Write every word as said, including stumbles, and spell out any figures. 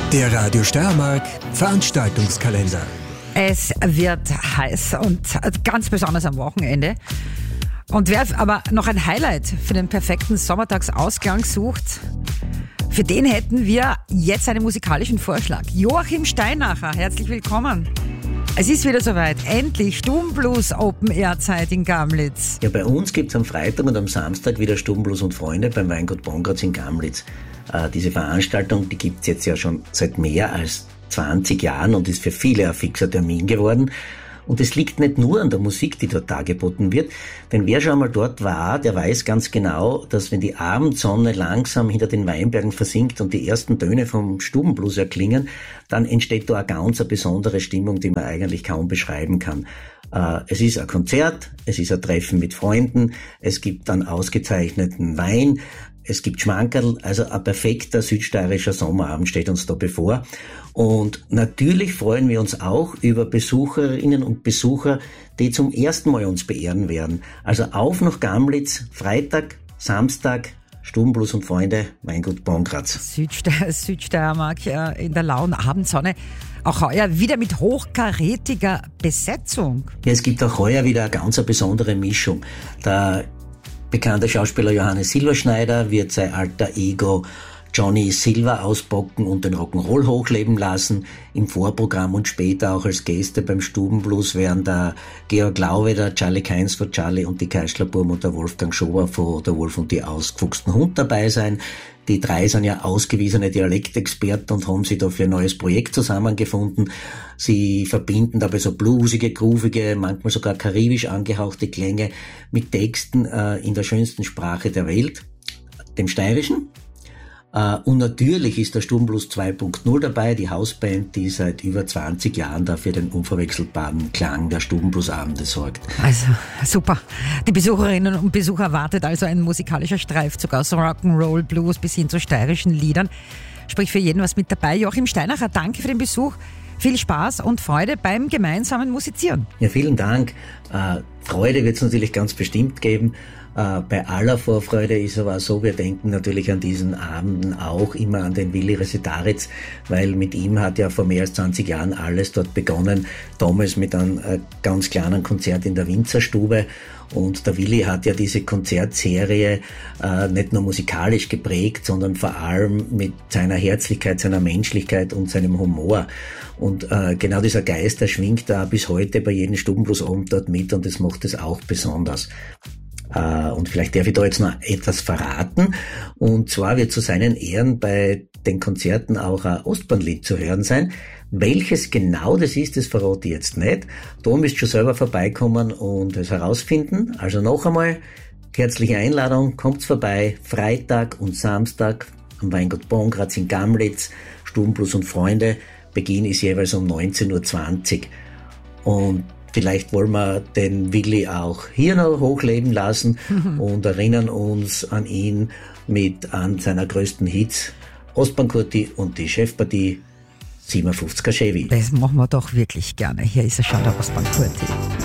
Der Radio Steiermark Veranstaltungskalender. Es wird heiß und ganz besonders am Wochenende. Und wer aber noch ein Highlight für den perfekten Sommertagsausklang sucht, für den hätten wir jetzt einen musikalischen Vorschlag. Joachim Steinacher, herzlich willkommen. Es ist wieder soweit. Endlich Sturmblues Open Air Zeit in Gamlitz. Ja, bei uns gibt es am Freitag und am Samstag wieder Sturmblues und Freunde beim Weingut Bongratz in Gamlitz. Äh, diese Veranstaltung, die gibt es jetzt ja schon seit mehr als zwanzig Jahren und ist für viele ein fixer Termin geworden. Und es liegt nicht nur an der Musik, die dort dargeboten wird, denn wer schon einmal dort war, der weiß ganz genau, dass wenn die Abendsonne langsam hinter den Weinbergen versinkt und die ersten Töne vom Stubenblues erklingen, dann entsteht da eine ganz eine besondere Stimmung, die man eigentlich kaum beschreiben kann. Äh, es ist ein Konzert, es ist ein Treffen mit Freunden, es gibt dann ausgezeichneten Wein, es gibt Schmankerl, also ein perfekter südsteirischer Sommerabend steht uns da bevor. Und natürlich freuen wir uns auch über Besucherinnen und Besucher, die zum ersten Mal uns beehren werden. Also auf nach Gamlitz, Freitag, Samstag, Sturmblues und Freunde, Weingut Bongratz. Südste- Südsteiermark ja, in der lauen Abendsonne. Auch heuer wieder mit hochkarätiger Besetzung. Ja, es gibt auch heuer wieder eine ganz besondere Mischung. Der bekannte Schauspieler Johannes Silberschneider wird sein alter Ego Johnny Silver ausbocken und den Rock'n'Roll hochleben lassen. Im Vorprogramm und später auch als Gäste beim Stubenblues werden der Georg Laube, der Charlie Kainz von Charlie und die Keischler-Burm und der Wolfgang Schober von Der Wolf und die ausgefuchsten Hund dabei sein. Die drei sind ja ausgewiesene Dialektexperten und haben sich da für ein neues Projekt zusammengefunden. Sie verbinden dabei so bluesige, groovige, manchmal sogar karibisch angehauchte Klänge mit Texten äh, in der schönsten Sprache der Welt, dem Steirischen. Uh, und natürlich ist der Sturmblues zwei Punkt null dabei, die Hausband, die seit über zwanzig Jahren dafür den unverwechselbaren Klang der Sturmbluesabende sorgt. Also super. Die Besucherinnen und Besucher erwartet also ein musikalischer Streifzug aus Rock'n'Roll, Blues bis hin zu steirischen Liedern. Sprich für jeden was mit dabei. Joachim Steinacher, danke für den Besuch. Viel Spaß und Freude beim gemeinsamen Musizieren. Ja, vielen Dank. Uh, Freude wird es natürlich ganz bestimmt geben. Uh, bei aller Vorfreude ist aber so, wir denken natürlich an diesen Abenden auch immer an den Willi Resetaritz, weil mit ihm hat ja vor mehr als zwanzig Jahren alles dort begonnen, damals mit einem uh, ganz kleinen Konzert in der Winzerstube. Und der Willi hat ja diese Konzertserie äh, nicht nur musikalisch geprägt, sondern vor allem mit seiner Herzlichkeit, seiner Menschlichkeit und seinem Humor. Und äh, genau dieser Geist, der schwingt da bis heute bei jedem Stubenbluesabend dort mit und das macht es auch besonders. Uh, und vielleicht darf ich da jetzt noch etwas verraten. Und zwar wird zu seinen Ehren bei den Konzerten auch ein Ostbahnlied zu hören sein. Welches genau das ist, das verrate ich jetzt nicht. Da müsst ihr schon selber vorbeikommen und es herausfinden. Also noch einmal, herzliche Einladung, kommt's vorbei, Freitag und Samstag am Weingut Bongratz in Gamlitz, Sturmblues und Freunde. Beginn ist jeweils um neunzehn Uhr zwanzig. Und vielleicht wollen wir den Willi auch hier noch hochleben lassen und erinnern uns an ihn mit an seiner größten Hits Ostbahnkurti und die Chefpartie siebenundfünfziger Chevy. Das machen wir doch wirklich gerne. Hier ist er schon, der Ostbahnkurti.